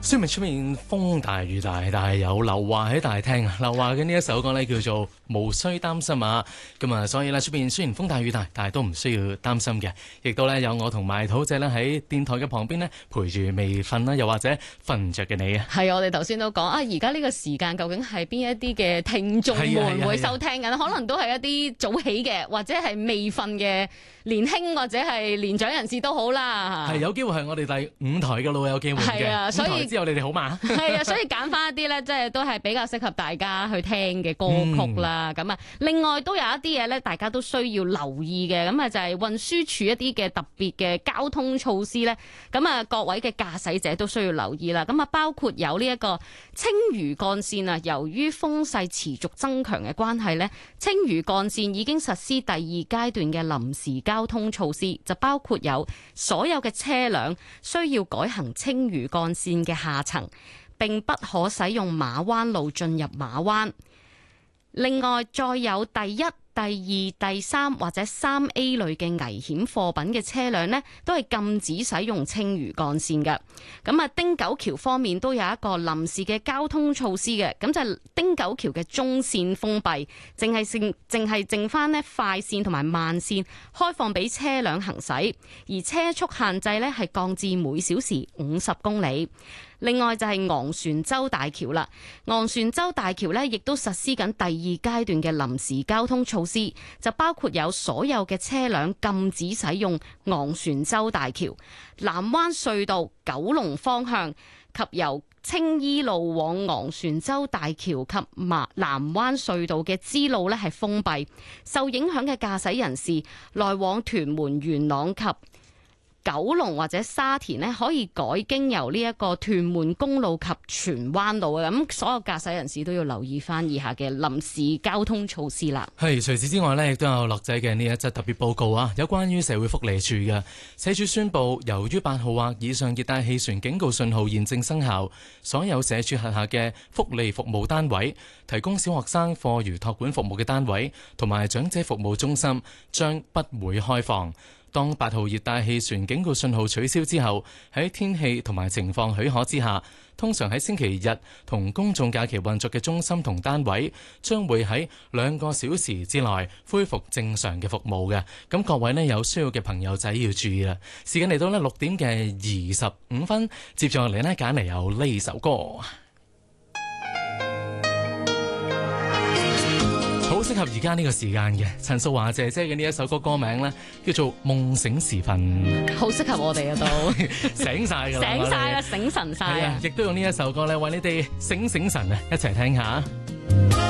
雖然出面風大雨大，但係有劉華喺大廳啊！劉華嘅呢一首歌呢，叫做《無需擔心》啊！咁啊，所以呢，出面雖然風大雨大，但係都唔需要擔心嘅。亦都呢，有我同埋土姐呢喺電台嘅旁邊呢，陪住未瞓啦，又或者瞓唔着嘅你啊！ 係我哋頭先都講啊，而家呢個時間究竟係邊一啲嘅聽眾們會收聽緊？可能都係一啲早起嘅，或者係未瞓嘅年輕或者係年長人士都好啦。 係有機會係我哋第5台嘅老友機會嘅。係啊， 所以之後你哋好嘛？ 係啊，所以揀翻一啲咧，即係都係比較適合大家去聽嘅歌曲啦。咁啊，另外都有一啲嘢咧，大家都需要留意嘅。咁啊，就係運輸署一啲嘅特別嘅交通措施咧。咁啊，各位嘅駕駛者都需要留意啦。咁啊，包括有呢一個青嶼幹線啊，由於風勢持續增強嘅關係咧，青嶼幹線已經實施第2階段嘅臨時交通措施，就包括有所有嘅車輛需要改行青嶼幹線嘅下層，並不可使用馬灣路進入馬灣。另外，再有第1、第2、第3或者3A 類嘅危險貨品嘅車輛呢，都係禁止使用青嶼幹線嘅。咁啊，汀九橋方面都有一個臨時嘅交通措施嘅，咁就係汀九橋嘅中線封閉，淨係剩翻呢快線同埋慢線開放俾車輛行駛，而車速限制呢係降至每小時50公里。另外就係昂船洲大橋啦，昂船洲大橋呢亦都實施緊第2階段嘅臨時交通措施，就包括有所有嘅車輛禁止使用昂船洲大橋、南灣隧道九龍方向及由青衣路往昂船洲大橋及南灣隧道嘅支路呢係封閉，受影響嘅駕駛人士來往屯門、元朗及九龍或者沙田呢，可以改經由呢一個屯門公路及荃灣路啊，咁所有駕駛人士都要留意翻以下嘅臨時交通措施啦。 係，除此之外呢，亦都有樂仔嘅呢一則特別報告啊，有關於社會福利署嘅社署宣布，由於8號或以上熱帶氣旋警告信號現正生效，所有社署轄下嘅福利服務單位、提供小學生課餘託管服務嘅單位同埋長者服務中心將不會開放。當8號熱帶氣旋警告信號取消之後，喺天氣同埋情況許可之下，通常喺星期日同公眾假期運作嘅中心同單位，將會喺2個小時之內恢復正常嘅服務嘅。咁各位呢，有需要嘅朋友仔要注意啦。時間嚟到呢6點嘅25分，接住落嚟呢，揀嚟有呢首歌。好適合而家呢個時間嘅陳淑華姐姐嘅呢一首歌，歌名呢叫做《夢醒時分》， 好適合我哋啊，都醒晒噶啦， 醒晒啦，醒神晒啊！ 亦都用呢一首歌咧，為你哋醒醒神啊，一齊聽下。